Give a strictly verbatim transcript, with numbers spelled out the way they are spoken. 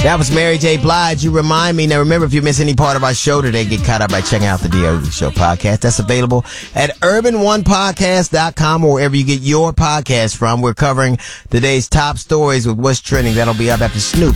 That was Mary J. Blige. You remind me. Now, remember, if you miss any part of our show today, get caught up by checking out the D O D Show podcast. That's available at urban one podcast dot com or wherever you get your podcast from. We're covering today's top stories with what's trending. That'll be up after Snoop